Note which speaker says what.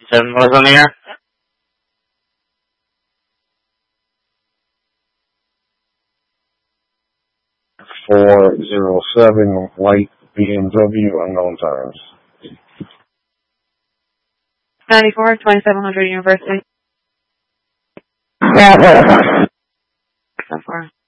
Speaker 1: 7 was on the air.
Speaker 2: 407 white BMW, unknown times.
Speaker 3: 94, 2700 University.
Speaker 4: Yeah.
Speaker 3: So far.